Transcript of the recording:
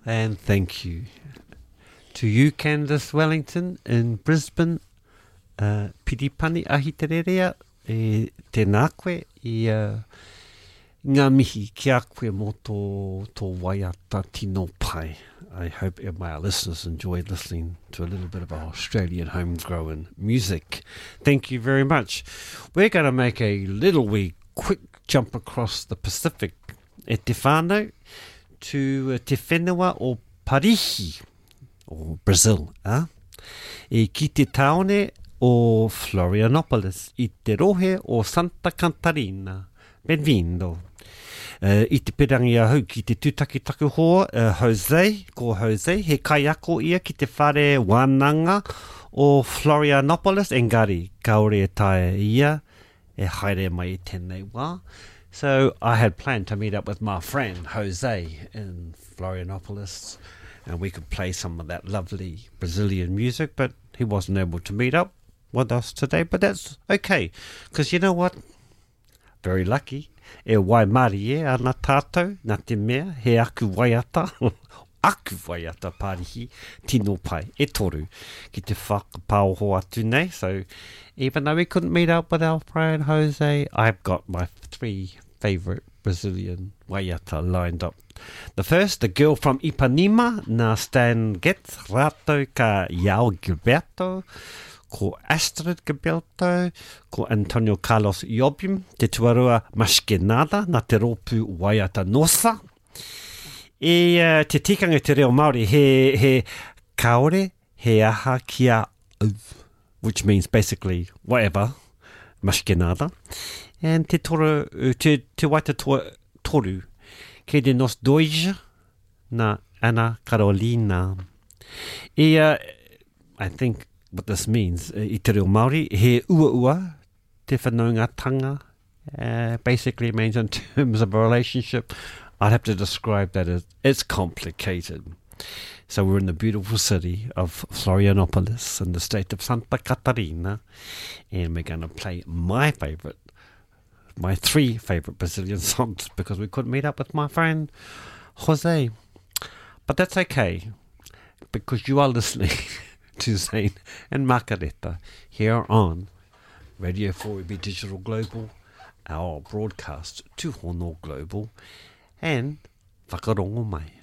And thank you to you, Candice Wellington in Brisbane. Piripani ahi te rerea e tēnā koe I ngā mihi ki a koe mō tō waiata tino pai. I hope my listeners enjoyed listening to a little bit of Australian homegrown music. Thank you very much. We're going to make a little wee quick jump across the Pacific e te whānau to te whenua o Parihi, or Brazil. E ki te taone o Florianopolis, I te rohe o Santa Catarina. Benvindo. I te pirangi ahau ki te tūtaki taku hoa, Jose, he kaiako ia ki te whare wānanga o Florianopolis, engari, kaore e tae ia, e haere mai I tēnei wā. So I had planned to meet up with my friend Jose in Florianopolis, and we could play some of that lovely Brazilian music, but he wasn't able to meet up with us today, but that's okay, because you know what? Very lucky. E Waimari ana tātou, nā te mea, he aku waiata, aku waiata Parihi, tino pai, e toru, ki te whakapauho atu nei. So even though we couldn't meet up with our friend Jose, I've got my 3 favourite Brazilian waiata lined up. The first, the girl from Ipanema, nā Stan Getz, rātou ka Yao Gilberto, ko Astrid Gilberto, ko Antonio Carlos Jobim, te tuarua Maskenada, nā te rōpū waiata Nosa. E te tikanga te reo Māori, he kaore, he aha kia au, which means basically whatever, Maskenada. And te waita toru, ke de nos doija, nā Ana Carolina. I think what this means, I te reo Māori, he ua, te whanaungatanga, basically means in terms of a relationship, I'd have to describe that as it's complicated. So we're in the beautiful city of Florianopolis in the state of Santa Catarina, and we're going to play my 3 favourite Brazilian songs because we couldn't meet up with my friend Jose. But that's okay, because you are listening to Zane and Makareta here on Radio 4EB Digital Global, our broadcast to Hono Global, and whakarongo mai.